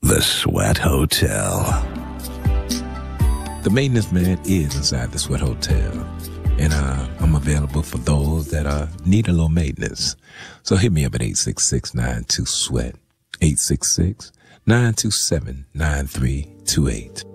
The Sweat Hotel. The maintenance man is inside the Sweat Hotel, and I'm available for those that need a little maintenance. So hit me up at 866-92-SWEAT, 866-927-9328.